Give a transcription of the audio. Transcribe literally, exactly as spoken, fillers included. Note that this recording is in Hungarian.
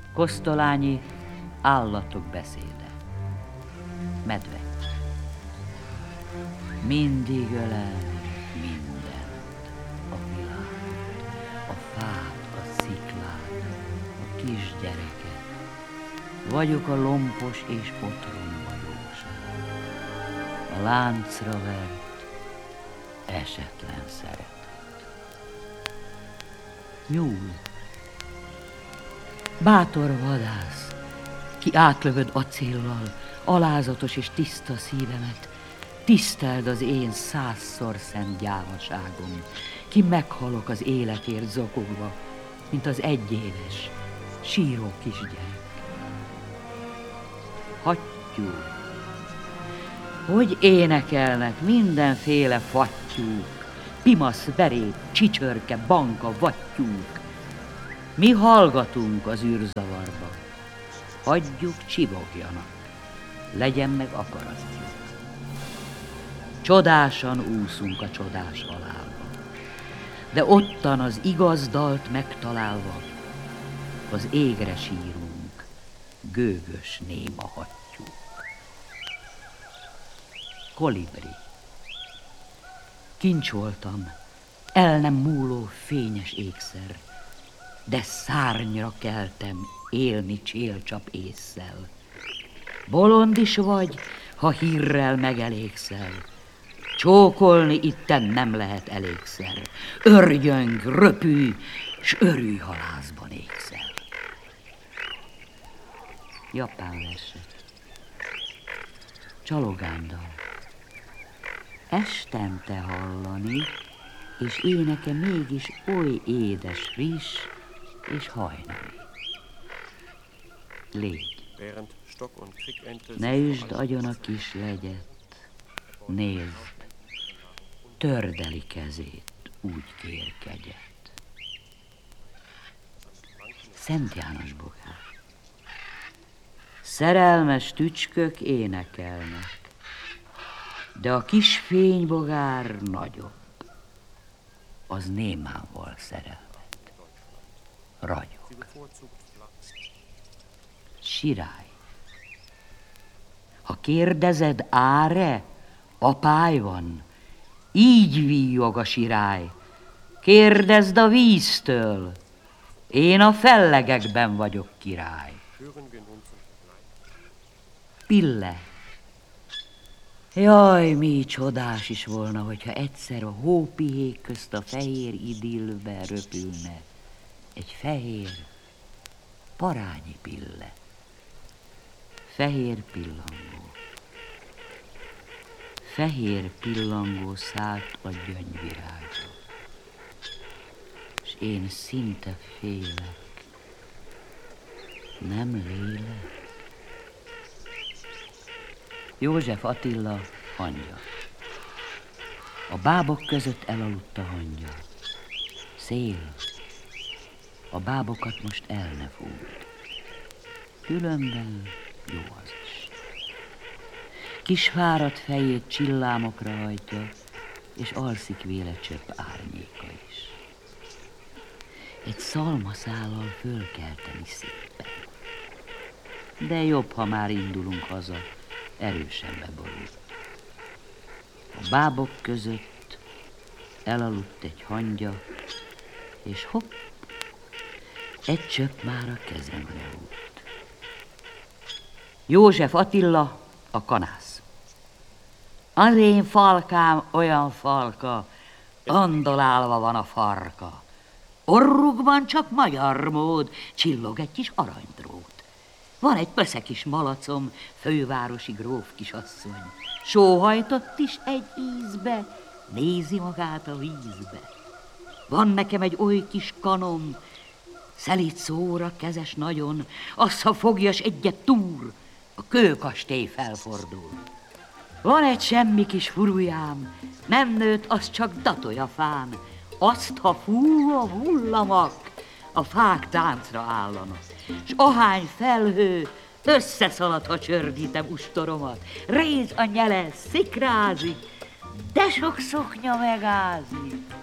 Kosztolányi állatok beszéde. Medve. Mindig ölel mindent, a világot, a fát, a sziklát, a kisgyereket. Vagyok a lompos és otromba jóság, a láncra vert, esetlen szeretet. Nyúl. Bátor vadász, ki átlövöd acéllal alázatos és tiszta szívemet, tiszteld az én százszor szent gyávaságom, ki meghalok az életért zokogva, mint az egyéves, síró kisgyerek. Hattyú. Hogy énekelnek mindenféle fattyúk, pimasz, berét, csicsörke, banka, vattyúk. Mi hallgatunk az űrzavarba, hagyjuk csivogjanak, legyen meg akaratjuk. Csodásan úszunk a csodás halálba, de ottan az igaz dalt megtalálva, az égre sírunk, gőgös néma hattyúk. Kolibri. Kincs voltam, el nem múló fényes ékszer, de szárnyra keltem élni csélcsap ésszel. Bolond is vagy, ha hírrel megelégszel, csókolni itten nem lehet elégszer. Örgyöng, röpülj, s örülj, ha lázban ékszel. Japán versek. Csalogándal. Estente hallani, és éneke mégis oly édes, friss és hajnali. Légy. Ne üsd agyon a kis legyet, nézd, tördeli kezét, úgy kér kegyet. Szent János bogár. Szerelmes tücskök énekelnek, de a kis fénybogár nagyobb, az némával szerelmet, ragyog. Sirály. Ha kérdezed, áre, apály van, így víjog a sirály. Kérdezd a víztől, én a fellegekben vagyok király. Pille. Jaj, mi csodás is volna, hogyha egyszer a hópihék közt a fehér idillbe röpülne egy fehér, parányi pille. Fehér pillangó. Fehér pillangó szállt a gyöngyvirágra, s én szinte félek, nem lélek. József Attila hangya. A bábok között elaludt a hangya. Szél, a bábokat most el ne fújt, különben jó az is. Kis fáradt fejét csillámokra hajtja, és alszik véle csepp árnyéka is. Egy szalmaszállal fölkelteni szépen. De jobb, ha már indulunk haza, erősen beborult. A bábok között elaludt egy hangya, és hopp, egy csöpp már a kezemre húlt. József Attila, a kanász. Az én falkám olyan falka, andolálva van a farka. Orrukban csak magyar mód, csillog egy kis aranydrót. Van egy pösze kis malacom, fővárosi gróf kisasszony. Sóhajtott is egy ízbe, nézi magát a vízbe. Van nekem egy oly kis kanom, szelíd szóra kezes nagyon, azt, ha fogjas egyet túr, a kőkastély felfordul. Van egy semmi kis furujám, nem nőtt, az csak datolj a fán, azt, ha fúj a hullamak, a fák táncra állanak, s ahány felhő összeszalad, ha csördítem ustoromat, réz a nyele, szikrázik, de sok szoknya megázik.